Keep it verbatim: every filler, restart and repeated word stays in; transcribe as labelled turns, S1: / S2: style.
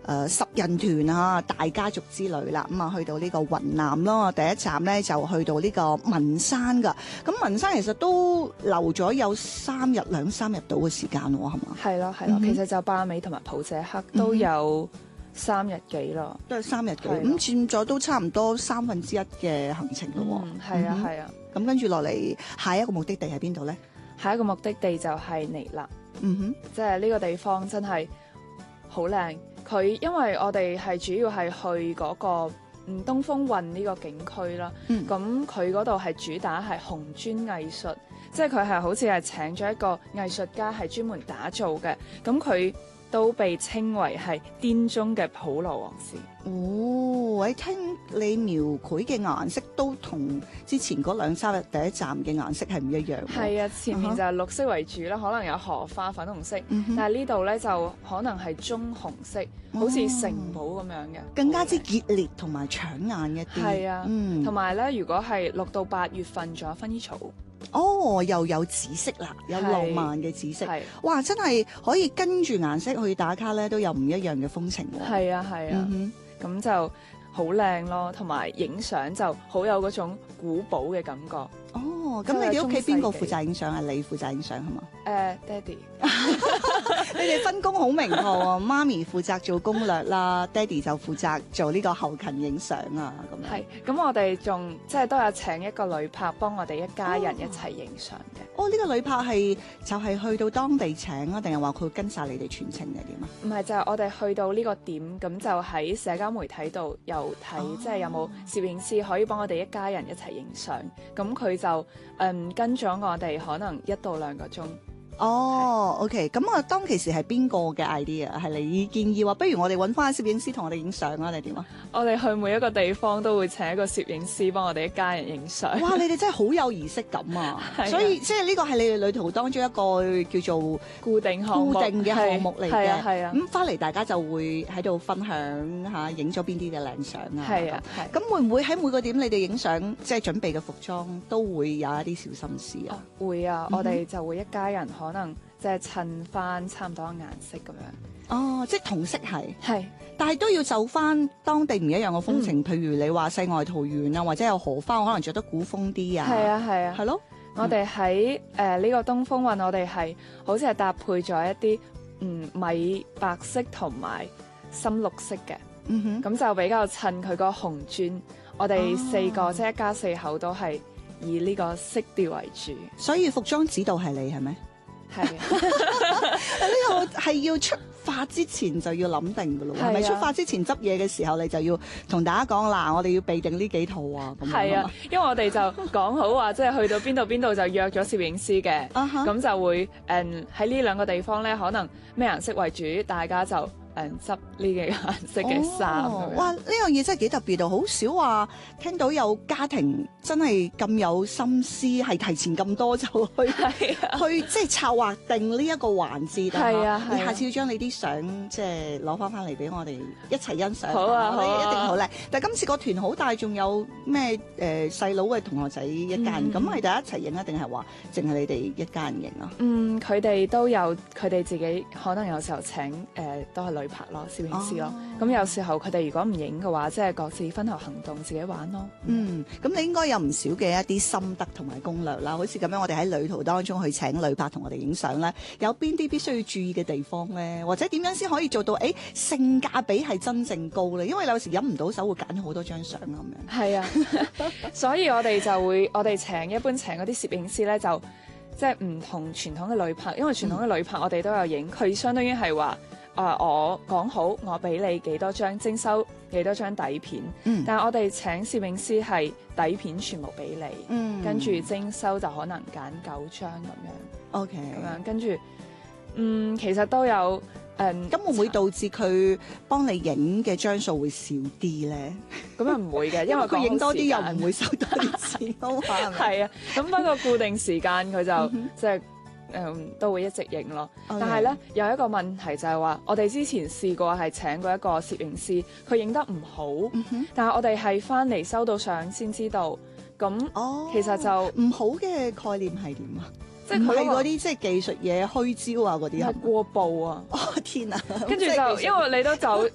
S1: 呃、十人團啊，大家族之旅啦。咁啊，去到呢個雲南咯，第一站咧就去到呢個文山噶。咁文山其實都留咗有三日兩三日到嘅時間喎，係嘛？
S2: 係咯係咯，其實就巴美同埋普謝克都有三日幾咯，
S1: 都係三日幾，咁佔咗都差唔多三分之一嘅行程咯喎。
S2: 係啊係啊。
S1: 咁跟住落嚟，下一個目的地喺邊度咧？下
S2: 一個目的地就係尼勒。
S1: 嗯哼，
S2: 即係呢個地方真係好靚。佢因為我哋係主要係去嗰個嗯東風運呢個景區啦。咁佢嗰度係主打係紅磚藝術，即係佢係好似係請咗一個藝術家係專門打造嘅。咁佢都被稱為係滇中嘅普羅旺斯。
S1: 哦，我聽你描繪嘅顏色都同之前嗰兩三日第一站嘅顏色係唔一樣。
S2: 係啊，前面就係綠色為主啦，可能有荷花、粉紅色，
S1: 嗯、
S2: 但係呢度咧就可能係棕紅色，哦、好似城堡咁樣嘅，
S1: 更加之熱烈同埋搶眼一啲。
S2: 係啊，嗯，同埋咧，如果係六到八月份，仲有薰衣草。
S1: 哦，又有紫色啦，有浪漫嘅紫色，哇！真係可以跟住顏色去打卡咧，都有唔一樣嘅風情喎。
S2: 係啊，係啊，咁、嗯、就好靚咯，同埋影相就好有嗰種古堡嘅感覺。
S1: 哦，咁你哋屋企邊個負責影相啊？你負責影相係嘛？
S2: 誒、呃，爹哋，
S1: 你哋分工好明確啊！媽咪負責做攻略啦，爹哋就負責做呢個後勤影相啊，咁樣。
S2: 係，咁我哋仲即係都有請一個旅拍幫我哋一家人一齊影相嘅。
S1: 哦，呢、呢個旅拍係就係、係、去到當地請啊，定係話佢會跟晒你哋全程定係點啊？
S2: 唔係，就係、係、我哋去到呢個點，咁就喺社交媒體度有睇，哦、即係有冇攝影師可以幫我哋一家人一齊影相。咁佢就嗯跟咗我哋可能一到兩個鐘。
S1: 哦 ，OK， 咁啊，當其時係邊個嘅 idea？ 係你建議話，不如我哋揾翻攝影師同我哋影相啊，定係點啊？
S2: 我哋去每一個地方都會請一個攝影師幫我哋一家人影相。
S1: 哇！你哋真係好有儀式感啊！所以即係呢個係你哋旅途當中一個叫做
S2: 固定項目、
S1: 固定嘅項目嚟嘅。
S2: 係啊，係啊。
S1: 咁翻嚟大家就會喺度分享嚇，影咗邊啲嘅靚相啊。
S2: 係啊，係。
S1: 咁會唔會喺每個點你哋影相，即係準備嘅服裝都會有一啲小心思啊？
S2: 哦、會啊，嗯、我哋就會一家人可能。即係襯翻差唔多顏色咁樣。
S1: 哦，即係同色系。
S2: 係，但
S1: 係都要就翻當地唔一樣嘅風情。嗯、譬如你話世外桃源啊，或者有荷花，我可能着得古風啲啊。
S2: 係啊，係啊。
S1: 係咯。
S2: 我哋喺誒呢個東風運，我哋係好似係搭配咗一啲嗯米白色同埋深綠色嘅。嗯哼。咁就比較襯佢個紅磚。我哋四個、哦、即係一家四口都係以呢個色調為主。所以服裝指導係你係咪？係，呢個係要出發之前就要諗定噶咯，係咪？出發之前執嘢嘅時候，你就要同大家講嗱，我哋要備定呢幾套啊。咁係啊，因為我哋就講好話，即係去到邊度邊度就約咗攝影師嘅，咁、uh-huh. 就會誒喺呢兩個地方咧，可能咩顏色為主，大家就。誒執呢幾個顏色嘅衫、哦，哇！呢樣嘢真係幾特別啊，好少話聽到有家庭真係咁有心思，係提前咁多就去、啊、去即係策劃定呢一個環節。係啊，你下次要將你啲相即係攞翻翻嚟俾我哋一齊欣賞。好啊，好啊，一定好靚。但係今次個團好大，仲有咩誒細佬嘅同學仔一家人，咁係大家一齊影啊，定係話淨係你哋一家人影啊？嗯，佢哋都有，佢哋自己可能有時候請誒、呃、都係女拍咯，攝影師咯，咁、哦、有時候佢哋如果唔影嘅話，即係各自分頭行動，自己玩咯。嗯，咁你應該有唔少嘅一啲心得同埋攻略啦，好似咁樣，我哋喺旅途當中去請旅拍同我哋影相咧，有邊啲必須要注意嘅地方咧，或者點樣先可以做到誒、欸、性價比係真正高咧？因為有時忍唔到手會揀好多張相咁樣。係啊，所以我哋就會我哋請一般請嗰啲攝影師咧，就即係唔同傳統嘅旅拍，因為傳統嘅旅拍我哋都有影，佢、嗯、相當於係話。啊！我講好，我俾你幾多張徵收幾多張底片，嗯、但係我哋請攝影師係底片全部俾你，嗯、跟住徵收就可能揀九張咁樣。OK，咁樣跟住，嗯，其實都有誒。咁、嗯、會唔會導致佢幫你影嘅張數會少啲咧？咁又唔會嘅，因為佢影多啲又唔會收多啲錢咯。係啊，咁不過固定時間佢就即係。嗯，都會一直影咯。Okay. 但係咧有一個問題就係話，我哋之前試過係請過一個攝影師，佢影得唔好，嗯、但係我哋係翻嚟收到相先知道。咁、哦、其實就唔好嘅概念係點啊？即係佢嗰啲即係技術嘢虛招啊嗰啲，係過曝啊！哦天啊！跟住就因為你都走